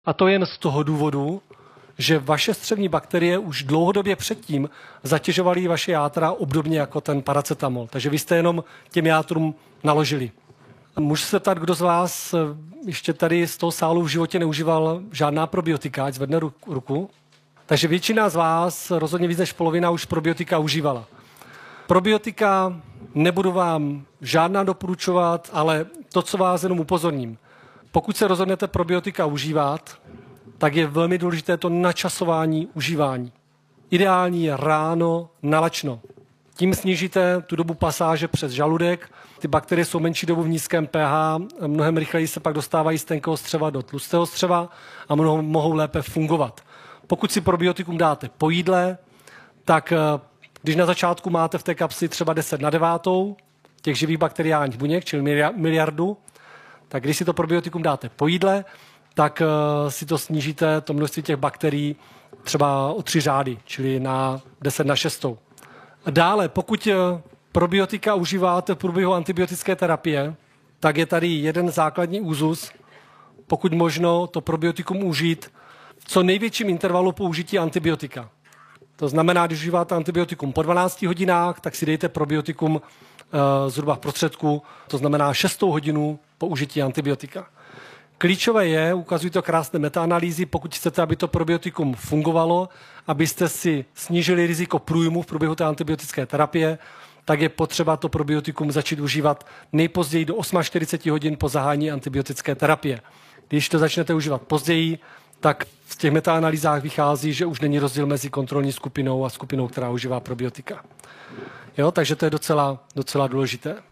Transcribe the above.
A to jen z toho důvodu, že vaše střevní bakterie už dlouhodobě předtím zatěžovaly vaše játra obdobně jako ten paracetamol. Takže vy jste jenom těm játrům naložili. Můžu se ptát, kdo z vás ještě tady z toho sálu v životě neužíval žádná probiotika, ať zvedne ruku. Takže většina z vás, rozhodně víc než polovina, už probiotika užívala. Probiotika nebudu vám žádná doporučovat, ale to, co vás jenom upozorním. Pokud se rozhodnete probiotika užívat, tak je velmi důležité to načasování užívání. Ideální je ráno nalačno. Tím snížíte tu dobu pasáže přes žaludek. Ty bakterie jsou menší dobu v nízkém pH, mnohem rychleji se pak dostávají z tenkého střeva do tlustého střeva a mohou lépe fungovat. Pokud si probiotikum dáte po jídle, tak když na začátku máte v té kapsli třeba 10/9 těch živých bakteriálních buněk, čili miliardu, tak když si to probiotikum dáte po jídle, tak si to snížíte, to množství těch bakterií, třeba o 3 řády, čili na 10/6. Dále, pokud probiotika užíváte v průběhu antibiotické terapie, tak je tady jeden základní úzus, pokud možno to probiotikum užít v co největším intervalu použití antibiotika. To znamená, když užíváte antibiotikum po 12 hodinách, tak si dejte probiotikum zhruba v prostředku, to znamená 6. hodinu po užití antibiotika. Klíčové je, ukazují to krásné metaanalýzy, pokud chcete, aby to probiotikum fungovalo, abyste si snížili riziko průjmu v průběhu té antibiotické terapie, tak je potřeba to probiotikum začít užívat nejpozději do 48 hodin po zahájení antibiotické terapie. Když to začnete užívat později, tak v těch metaanalýzách vychází, že už není rozdíl mezi kontrolní skupinou a skupinou, která užívá probiotika. Jo, takže to je docela důležité.